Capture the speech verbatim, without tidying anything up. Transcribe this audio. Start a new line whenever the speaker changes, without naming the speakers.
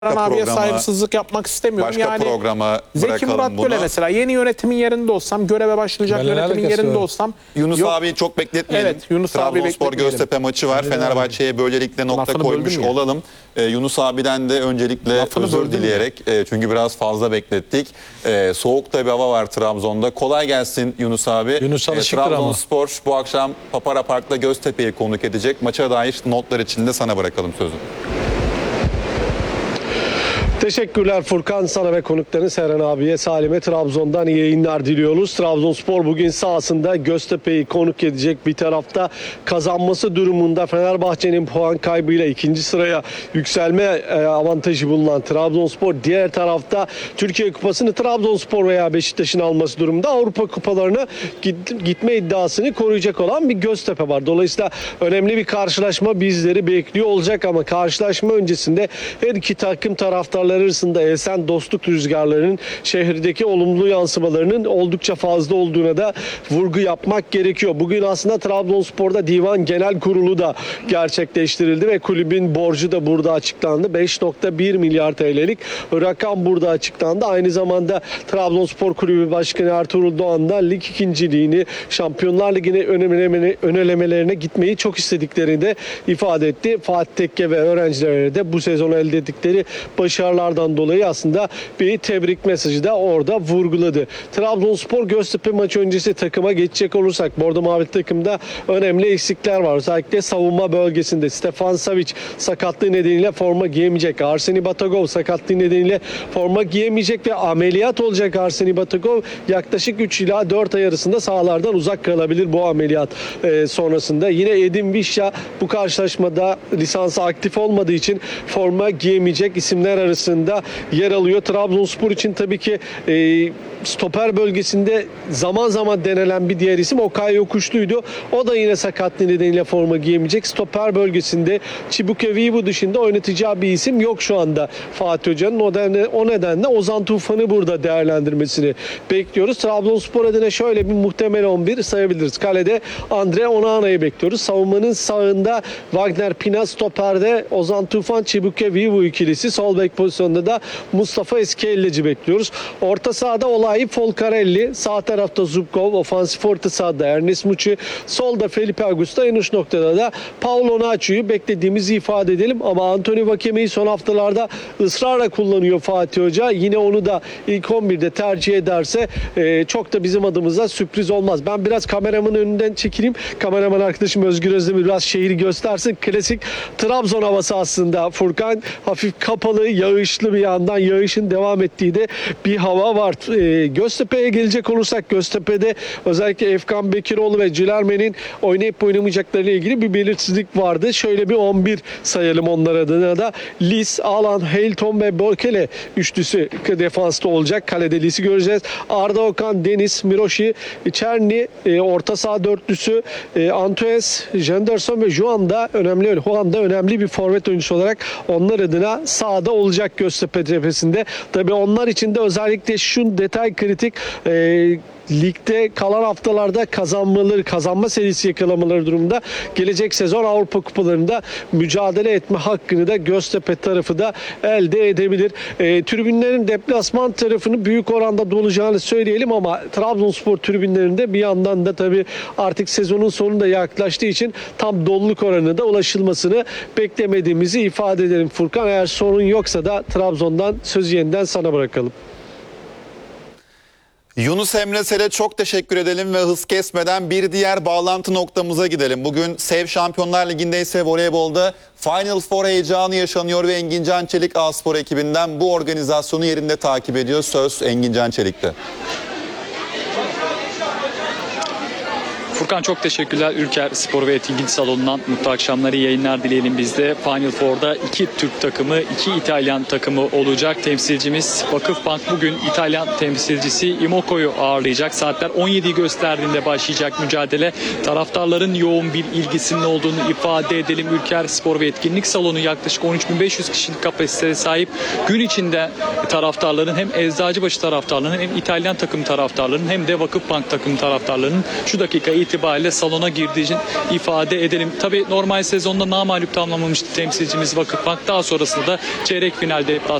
Başka abiye saygısızlık yapmak istemiyorum.
Başka
yani
programa
Zeki Murat Göle mesela yeni yönetimin yerinde olsam, göreve başlayacak
Benle
yönetimin yerinde
var.
olsam.
Yunus
yok.
abi çok bekletmeyelim.
Evet, Yunus abi
Trabzonspor
bekletmeyelim.
Göztepe maçı var.
Evet,
Fenerbahçe'ye böylelikle nokta
Lafını
koymuş
böldüm ya.
olalım. Ee, Yunus abiden de öncelikle
Lafını
özür
böldüm
dileyerek e, çünkü biraz fazla beklettik. E, soğuk da bir hava var Trabzon'da. Kolay gelsin Yunus abi.
Yunus alışıktır ama.
Trabzonspor bu akşam Papara Park'ta Göztepe'yi konuk edecek. Maça dair notlar için de sana bırakalım sözü.
Teşekkürler Furkan, sana ve konuklarını Serhan abiye, Salim'e Trabzon'dan iyi yayınlar diliyoruz. Trabzonspor bugün sahasında Göztepe'yi konuk edecek. Bir tarafta kazanması durumunda Fenerbahçe'nin puan kaybıyla ikinci sıraya yükselme avantajı bulunan Trabzonspor. Diğer tarafta Türkiye Kupası'nı Trabzonspor veya Beşiktaş'ın alması durumunda Avrupa Kupalarına gitme iddiasını koruyacak olan bir Göztepe var. Dolayısıyla önemli bir karşılaşma bizleri bekliyor olacak ama karşılaşma öncesinde her iki takım taraftarları arasında esen dostluk rüzgarlarının şehirdeki olumlu yansımalarının oldukça fazla olduğuna da vurgu yapmak gerekiyor. Bugün aslında Trabzonspor'da Divan Genel Kurulu da gerçekleştirildi ve kulübün borcu da burada açıklandı. beş nokta bir milyar T L'lik rakam burada açıklandı. Aynı zamanda Trabzonspor Kulübü Başkanı Ertuğrul Doğan da lig ikinciliğini, Şampiyonlar Ligi'ne önelemelerine gitmeyi çok istediklerini de ifade etti. Fatih Tekke ve öğrencilere de bu sezon elde ettikleri başarılar dolayı aslında bir tebrik mesajı da orada vurguladı. Trabzonspor Göztepe maçı öncesi takıma geçecek olursak Bordo Mavi takımda önemli eksikler var. Özellikle savunma bölgesinde Stefan Savic sakatlığı nedeniyle forma giyemeyecek. Arseni Batagov sakatlığı nedeniyle forma giyemeyecek ve ameliyat olacak Arseni Batagov. Yaklaşık üç ila dört ay arasında sahalardan uzak kalabilir bu ameliyat e, sonrasında. Yine Edin Visca bu karşılaşmada lisansı aktif olmadığı için forma giyemeyecek isimler arasında yer alıyor. Trabzonspor için tabii ki e, stoper bölgesinde zaman zaman denenen bir diğer isim Okay Yokuşlu'ydu. O da yine sakatlığı nedeniyle forma giyemeyecek. Stoper bölgesinde Chibuke Vivu dışında oynatacağı bir isim yok şu anda Fatih Hoca'nın. O nedenle, o nedenle Ozan Tufan'ı burada değerlendirmesini bekliyoruz. Trabzonspor adına şöyle bir muhtemel on bir sayabiliriz. Kalede Andre Onana'yı bekliyoruz. Savunmanın sağında Wagner Pina, stoperde Ozan Tufan, Chibuke Vivu ikilisi. Sol bek pozisyonda da Mustafa Eskelleci bekliyoruz. Orta sahada Olayi Folcarelli, sağ tarafta Zubkov, ofansif orta sahada Ernest Muçi, solda Felipe Augusto, en uç noktada da Paulo Nacho'yu beklediğimizi ifade edelim. Ama Anthony Vakeme'yi son haftalarda ısrarla kullanıyor Fatih Hoca. Yine onu da ilk on birde tercih ederse e, çok da bizim adımıza sürpriz olmaz. Ben biraz kameramın önünden çekileyim. Kameraman arkadaşım Özgür Özdemir biraz şehri göstersin. Klasik Trabzon havası aslında. Furkan, hafif kapalı, yağışlı, bir yandan yağışın devam ettiği de bir hava var. E, Göztepe'ye gelecek olursak Göztepe'de özellikle Efkan Bekiroğlu ve Cilerme'nin oynayıp oynamayacaklarıyla ilgili bir belirsizlik vardı. Şöyle bir on bir sayalım onlar adına da. Lis, Alan, Heilton ve Borkele üçlüsü defansta olacak. Kalede Lis'i göreceğiz. Arda Okan, Deniz, Miroshi, Çerni, e, orta saha dörtlüsü, e, Antunes, Jenderson ve Juan da önemli. Juan da önemli bir forvet oyuncusu olarak onlar adına sahada olacak Göztepe cephesinde. Tabii onlar için de özellikle şu detay kritik. E, ligde kalan haftalarda kazanmaları, kazanma serisi yakalamaları durumunda gelecek sezon Avrupa Kupalarında mücadele etme hakkını da Göztepe tarafı da elde edebilir. E, tribünlerin deplasman tarafını büyük oranda dolacağını söyleyelim ama Trabzonspor tribünlerinde bir yandan da tabii artık sezonun sonunda yaklaştığı için tam doluluk oranına da ulaşılmasını beklemediğimizi ifade edelim. Furkan, eğer sorun yoksa da Trabzon'dan sözü yeniden sana bırakalım.
Yunus Emre Sel'e çok teşekkür edelim ve hız kesmeden bir diğer bağlantı noktamıza gidelim. Bugün SEV Şampiyonlar Ligi'nde ise voleybolda Final Four heyecanı yaşanıyor ve Engin Can Çelik A-Spor ekibinden bu organizasyonu yerinde takip ediyor. Söz Engin Can Çelik'te.
Furkan, çok teşekkürler. Ülker Spor ve Etkinlik Salonu'ndan mutlu akşamları, yayınlar dileyelim biz de. Final Four'da iki Türk takımı, iki İtalyan takımı olacak. Temsilcimiz Vakıfbank bugün İtalyan temsilcisi Imoco'yu ağırlayacak. Saatler on yediyi gösterdiğinde başlayacak mücadele. Taraftarların yoğun bir ilgisinin olduğunu ifade edelim. Ülker Spor ve Etkinlik Salonu yaklaşık on üç bin beş yüz kişilik kapasiteye sahip. Gün içinde taraftarların, hem Eczacıbaşı taraftarlarının hem İtalyan takım taraftarlarının hem de Vakıfbank takım taraftarlarının şu dakika itibariyle itibariyle salona girdiği için ifade edelim. Tabii normal sezonda namağlup tamamlamıştı temsilcimiz Vakıfbank. Daha sonrasında da çeyrek finalde